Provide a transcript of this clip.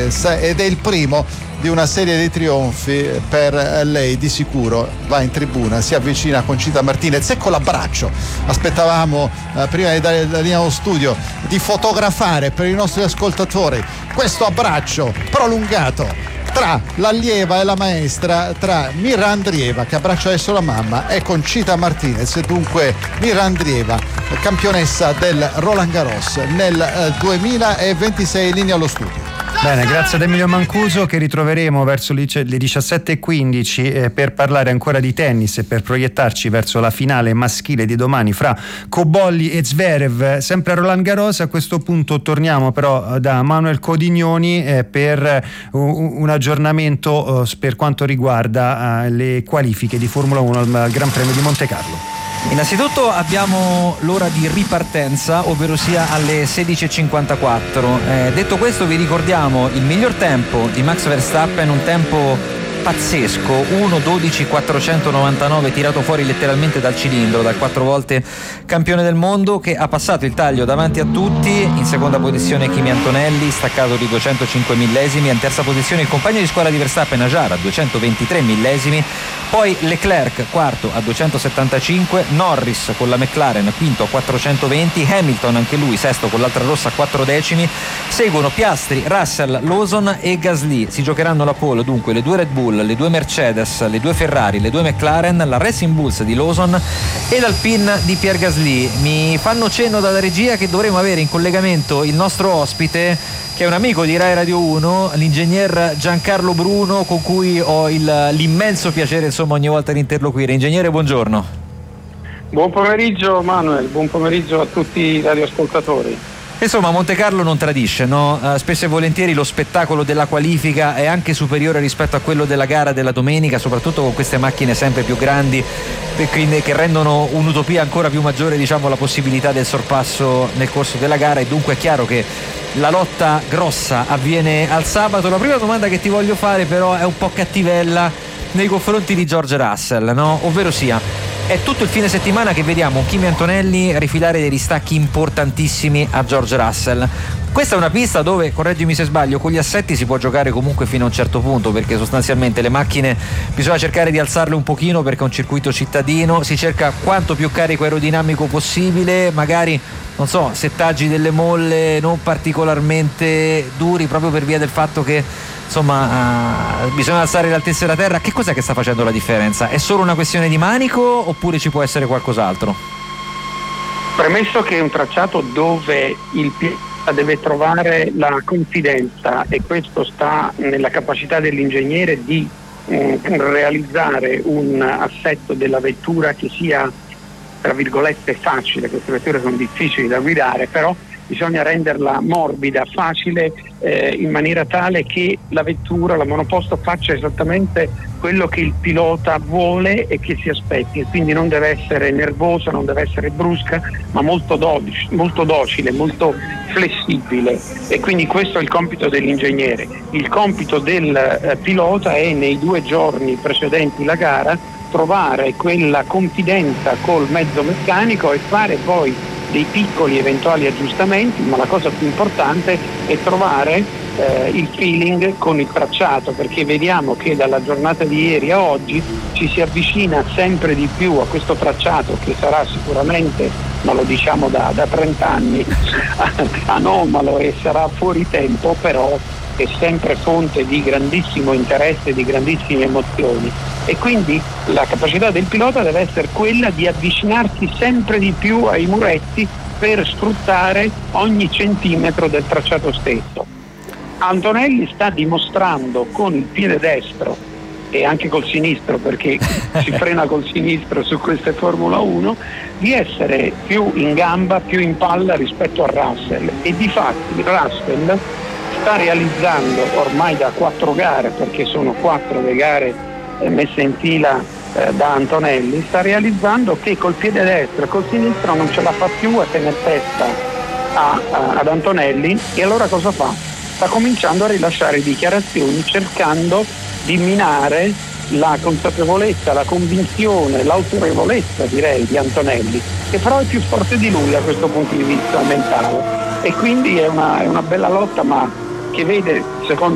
Martinez, ed è il primo di una serie di trionfi per lei. Di sicuro va in tribuna, si avvicina a Conchita Martinez. Ecco l'abbraccio. Aspettavamo prima di dare la linea allo studio di fotografare per i nostri ascoltatori questo abbraccio prolungato tra l'allieva e la maestra, tra Mira Andreeva, che abbraccia adesso la mamma, e Conchita Martinez. Dunque Mira Andreeva, campionessa del Roland Garros nel 2026, linea allo studio. Bene, grazie ad Emilio Mancuso, che ritroveremo verso le 17:15 per parlare ancora di tennis e per proiettarci verso la finale maschile di domani fra Cobolli e Zverev, sempre a Roland Garros. A questo punto torniamo però da Manuel Codignoni per un aggiornamento per quanto riguarda le qualifiche di Formula 1 al Gran Premio di Monte Carlo. Innanzitutto abbiamo l'ora di ripartenza, ovvero sia alle 16:54. Detto questo, vi ricordiamo il miglior tempo di Max Verstappen, un tempo pazzesco, 1:12.499, tirato fuori letteralmente dal cilindro dal 4 volte campione del mondo, che ha passato il taglio davanti a tutti. In seconda posizione Kimi Antonelli, staccato di 205 millesimi. In terza posizione il compagno di squadra di Verstappen, Ajar, a 223 millesimi. Poi Leclerc quarto a 275, Norris con la McLaren quinto a 420, Hamilton anche lui sesto con l'altra rossa a 4 decimi. Seguono Piastri, Russell, Lawson e Gasly. Si giocheranno la pole dunque le 2 Red Bull, le 2 Mercedes, le 2 Ferrari, le 2 McLaren, la Racing Bulls di Lawson e l'Alpine di Pierre Gasly. Mi fanno cenno dalla regia che dovremo avere in collegamento il nostro ospite, che è un amico di Rai Radio 1, l'ingegner Giancarlo Bruno, con cui ho l'immenso piacere ogni volta di interloquire. Ingegnere, buongiorno. Buon pomeriggio Manuel, buon pomeriggio a tutti i radioascoltatori. Insomma, Monte Carlo non tradische, no? Spesso e volentieri lo spettacolo della qualifica è anche superiore rispetto a quello della gara della domenica, soprattutto con queste macchine sempre più grandi, quindi che rendono un'utopia ancora più maggiore, la possibilità del sorpasso nel corso della gara. E dunque è chiaro che la lotta grossa avviene al sabato. La prima domanda che ti voglio fare però è un po' cattivella nei confronti di George Russell, no? Ovvero sia, è tutto il fine settimana che vediamo Kimi Antonelli rifilare dei distacchi importantissimi a George Russell. Questa è una pista dove, correggimi se sbaglio, con gli assetti si può giocare comunque fino a un certo punto, perché sostanzialmente le macchine bisogna cercare di alzarle un pochino, perché è un circuito cittadino, si cerca quanto più carico aerodinamico possibile, magari settaggi delle molle non particolarmente duri, proprio per via del fatto che bisogna alzare l'altezza della terra. Che cos'è che sta facendo la differenza? È solo una questione di manico oppure ci può essere qualcos'altro? Premesso che è un tracciato dove il pilota deve trovare la confidenza, e questo sta nella capacità dell'ingegnere di realizzare un assetto della vettura che sia, tra virgolette, facile. Queste vetture sono difficili da guidare, però bisogna renderla morbida, facile, in maniera tale che la vettura, la monoposto, faccia esattamente quello che il pilota vuole e che si aspetti, e quindi non deve essere nervosa, non deve essere brusca, ma molto docile, molto flessibile. E quindi questo è il compito dell'ingegnere. Il compito del pilota è, nei 2 giorni precedenti la gara, trovare quella confidenza col mezzo meccanico e fare poi dei piccoli eventuali aggiustamenti, ma la cosa più importante è trovare il feeling con il tracciato, perché vediamo che dalla giornata di ieri a oggi ci si avvicina sempre di più a questo tracciato, che sarà sicuramente, ma lo diciamo da 30 anni, anomalo e sarà fuori tempo, però è sempre fonte di grandissimo interesse, di grandissime emozioni. E quindi la capacità del pilota deve essere quella di avvicinarsi sempre di più ai muretti per sfruttare ogni centimetro del tracciato stesso. Antonelli sta dimostrando con il piede destro e anche col sinistro, perché si frena col sinistro su queste Formula 1, di essere più in gamba, più in palla rispetto a Russell. E difatti Russell sta realizzando ormai da 4 gare, perché sono 4 le gare messe in fila da Antonelli, sta realizzando che col piede destro e col sinistro non ce la fa più a tenere testa ad Antonelli. E allora cosa fa? Sta cominciando a rilasciare dichiarazioni, cercando di minare la consapevolezza, la convinzione, l'autorevolezza, direi, di Antonelli, che però è più forte di lui da questo punto di vista mentale. E quindi è una bella lotta, ma che vede, secondo